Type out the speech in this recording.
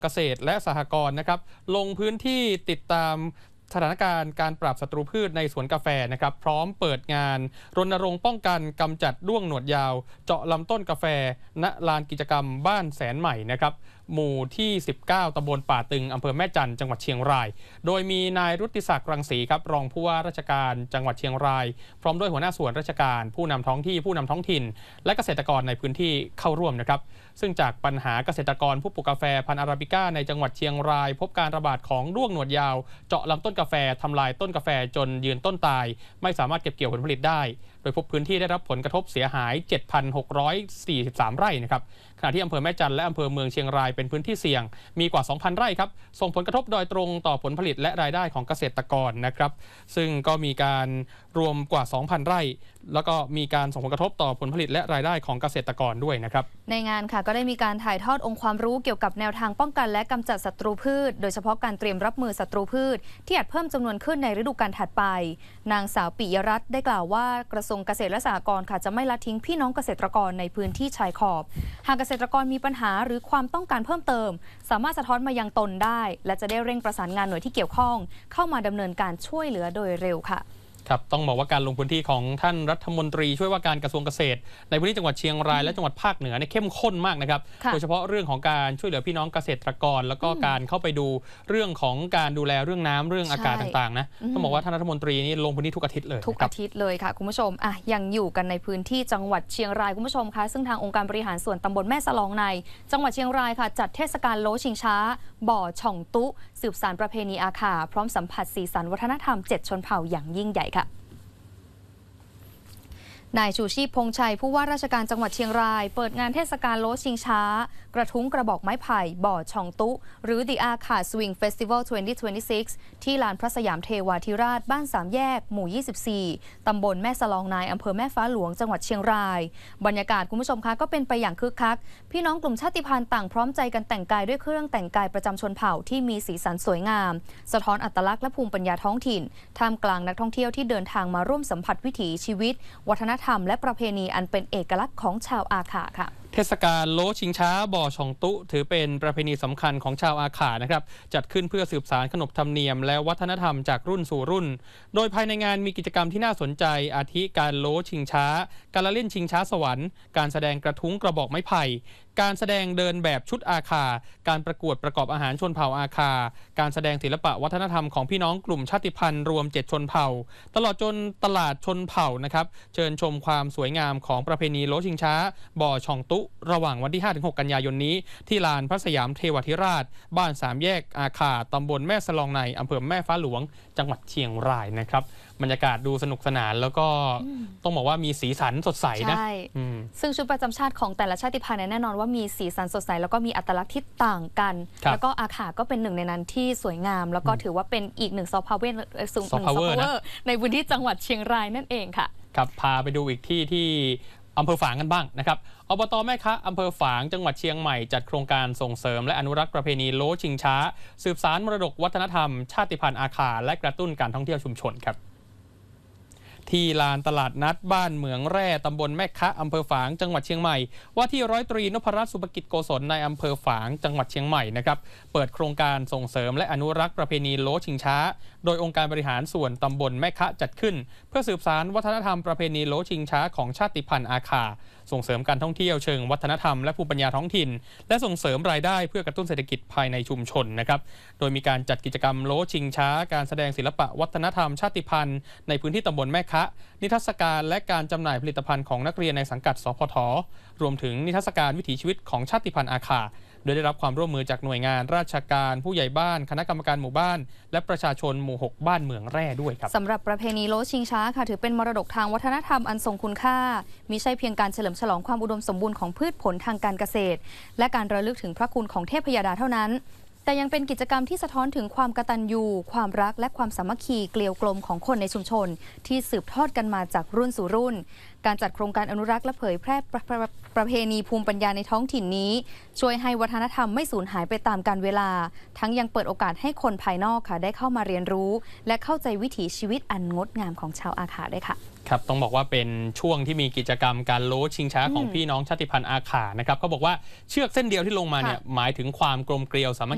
เกษตรและสหกรณ์นะครับลงพื้นที่ติดตามสถานการณ์การปราบศัตรูพืชในสวนกาแฟนะครับพร้อมเปิดงานรณรงค์ป้องกันกำจัดด้วงหนวดยาวเจาะลำต้นกาแฟณลานกิจกรรมบ้านแสนใหม่นะครับหมู่ที่ 19 ตำบลป่าตึงอำเภอแม่จันทร์จังหวัดเชียงรายโดยมีนายรุตติศักดิ์รังสีครับรองผู้ว่าราชการจังหวัดเชียงรายพร้อมด้วยหัวหน้าส่วนราชการผู้นำท้องที่ผู้นำท้องถิ่นและเกษตรกรในพื้นที่เข้าร่วมนะครับซึ่งจากปัญหาเกษตรกรผู้ปลูกกาแฟพันธุ์อาราบิก้าในจังหวัดเชียงรายพบการระบาดของด้วงหนวดยาวเจาะลำต้นกาแฟทำลายต้นกาแฟจนยืนต้นตายไม่สามารถเก็บเกี่ยวผลผลิตได้โดยพบพื้นที่ได้รับผลกระทบเสียหาย 7,643 ไร่นะครับขณะที่อำเภอแม่จันทร์และอำเภอเมืองเชียงรายเป็นพื้นที่เสี่ยงมีกว่า 2,000 ไร่ครับส่งผลกระทบโดยตรงต่อผลผลิตและรายได้ของเกษตรกรนะครับซึ่งก็มีการรวมกว่า 2,000 ไร่แล้วก็มีการส่งผลกระทบต่อผลผลิตและรายได้ของเกษตรกรด้วยนะครับในงานค่ะก็ได้มีการถ่ายทอดองค์ความรู้เกี่ยวกับแนวทางป้องกันและกำจัดศัตรูพืชโดยเฉพาะการเตรียมรับมือศัตรูพืชที่อาจเพิ่มจำนวนขึ้นในฤดูกาลถัดไปนางสาวปิยรัตน์ได้กล่าวว่ากระทรวงเกษตรและสหกรณ์ค่ะจะไม่ละทิ้งพี่น้องเกษตรกรในพื้นที่ชายขอบหากเกษตรกรมีปัญหาหรือความต้องการเพิ่มเติมสามารถสะท้อนมายังตนได้และจะได้เร่งประสานงานหน่วยที่เกี่ยวข้องเข้ามาดำเนินการช่วยเหลือโดยเร็วค่ะครับต้องบอกว่าการลงพื้นที่ของท่านรัฐมนตรีช่วยว่าการกระทรวงเกษตรในพื้นที่จังหวัดเชียงรายและจังหวัดภาคเหนือเนี่ยเข้มข้นมากนะครับโดยเฉพาะเรื่องของการช่วยเหลือพี่น้องเกษตรกรแล้วก็การเข้าไปดูเรื่องของการดูแลเรื่องน้ำเรื่องอากาศต่างๆนะต้องบอกว่าท่านรัฐมนตรีนี่ลงพื้นที่ทุกอาทิตย์เลยทุกอาทิตย์เลยค่ะคุณผู้ชมยังอยู่กันในพื้นที่จังหวัดเชียงรายคุณผู้ชมคะซึ่งทางองค์การบริหารส่วนตำบลแม่สลองในจังหวัดเชียงรายค่ะจัดเทศกาลโลชิงช้าบ่อช่องตุสืบสานประเพณีอาขาพร้อมสัมผัสสีสันวัฒนธรรม7ชนเผ่าอย่างยิ่งใหญ่ค่ะนายชูชีพพงษ์ชัยผู้ว่าราชการจังหวัดเชียงรายเปิดงานเทศกาลโลชิงช้ากระทุ้งกระบอกไม้ไผ่บ่อช่องตุหรือ The Akha Swing Festival 2026 ที่ลานพระสยามเทวาธิราชบ้านสามแยกหมู่ 24 ตำบลแม่สลองนายอำเภอแม่ฟ้าหลวงจังหวัดเชียงรายบรรยากาศคุณผู้ชมคะก็เป็นไปอย่างคึกคักพี่น้องกลุ่มชาติพันธุ์ต่างพร้อมใจกันแต่งกายด้วยเครื่องแต่งกายประจำชนเผ่าที่มีสีสันสวยงามสะท้อนอัตลักษณ์และภูมิปัญญาท้องถิ่นท่ามกลางนักท่องเที่ยวที่เดินทางมาร่วมสัมผัสวิถีชีวิตวัฒนธรรมและประเพณีอันเป็นเอกลักษณ์ของชาวอาขาค่ะเทศกาลโลชิงช้าบ่อช่องตุถือเป็นประเพณีสำคัญของชาวอาขานะครับจัดขึ้นเพื่อสืบสานขนบธรรมเนียมและวัฒนธรรมจากรุ่นสู่รุ่นโดยภายในงานมีกิจกรรมที่น่าสนใจอาทิการโลชิงช้าการละเล่นชิงช้าสวรรค์การแสดงกระทุ้งกระบอกไม้ไผ่การแสดงเดินแบบชุดอาคาการประกวดประกอบอาหารชนเผ่าอาคาการแสดงศิลปะวัฒนธรรมของพี่น้องกลุ่มชาติพันธุ์รวม7ชนเผ่าตลอดจนตลาดชนเผ่านะครับเชิญชมความสวยงามของประเพณีโลชิงช้าบ่อช่องตุระหว่างวันที่ 5-6 กันยายนนี้ที่ลานพระสยามเทวาธิราชบ้านสามแยกอาคาตำบลแม่สลองในอำเภอแม่ฟ้าหลวงจังหวัดเชียงรายนะครับบรรยากาศดูสนุกสนานแล้วก็ต้องบอกว่ามีสีสันสดใสนะซึ่งชุดประจำชาติของแต่ละชาติพันธุ์แน่นอนว่ามีสีสันสดใสแล้วก็มีอัตลักษณ์ที่ต่างกันแล้วก็อาขาก็เป็นหนึ่งในนั้นที่สวยงามแล้วก็ถือว่าเป็นอีกหนึ่งซอฟต์พาวเวอร์ในพื้นที่จังหวัดเชียงรายนั่นเองค่ะครับพาไปดูอีกที่อำเภอฝางกันบ้างนะครับอบต.แม่คะอำเภอฝางจังหวัดเชียงใหม่จัดโครงการส่งเสริมและอนุรักษ์ประเพณีโลชิงช้าสืบสานมรดกวัฒนธรรมชาติพันธุ์อาขาและกระตุ้นการท่องเที่ยวชุมชนครับที่ลานตลาดนัดบ้านเหมืองแร่ตำบลแม่คะอำเภอฝางจังหวัดเชียงใหม่ว่าที่ร้อยตรีนพรัตน์สุภกิจโกศลในอำเภอฝางจังหวัดเชียงใหม่นะครับเปิดโครงการส่งเสริมและอนุรักษ์ประเพณีโลชิงช้าโดยองค์การบริหารส่วนตำบลแม่คะจัดขึ้นเพื่อสืบสานวัฒนธรรมประเพณีโลชิงช้าของชาติพันธุ์อาคาส่งเสริมการท่องเที่ยวเชิงวัฒนธรรมและภูมิปัญญาท้องถิ่นและส่งเสริมรายได้เพื่อกระตุ้นเศรษฐกิจภายในชุมชนนะครับโดยมีการจัดกิจกรรมโลชิงช้าการแสดงศิลปะวัฒนธรรมชาติพันธุ์ในพื้นที่ตำบลแม่คะนิทรรศการและการจำหน่ายผลิตภัณฑ์ของนักเรียนในสังกัดสพท.รวมถึงนิทรรศการวิถีชีวิตของชาติพันธุ์อาคาโดยได้รับความร่วมมือจากหน่วยงานราชการผู้ใหญ่บ้านคณะกรรมการหมู่บ้านและประชาชนหมู่ 6 บ้านเหมืองแร่ด้วยครับสำหรับประเพณีโลชิงช้าค่ะถือเป็นมรดกทางวัฒนธรรมอันทรงคุณค่ามิใช่เพียงการเฉลิมฉลองความอุดมสมบูรณ์ของพืชผลทางการเกษตรและการระลึกถึงพระคุณของเทพยดาเท่านั้นแต่ยังเป็นกิจกรรมที่สะท้อนถึงความกตัญญูความรักและความสามัคคีเกลียวกลมของคนในชุมชนที่สืบทอดกันมาจากรุ่นสู่รุ่นการจัดโครงการอนุรักษ์และเผยแพร่ประเพณีภูมิปัญญาในท้องถิ่นนี้ช่วยให้วัฒนธรรมไม่สูญหายไปตามกาลเวลาทั้งยังเปิดโอกาสให้คนภายนอกค่ะได้เข้ามาเรียนรู้และเข้าใจวิถีชีวิตอันงดงามของชาวอาขาด้วยค่ะครับต้องบอกว่าเป็นช่วงที่มีกิจกรรมการโลชิงช้าของพี่น้องชาติพันธุ์อาขานะครับเขาบอกว่าเชือกเส้นเดียวที่ลงมาเนี่ยหมายถึงความกลมเกลียวสามัคคี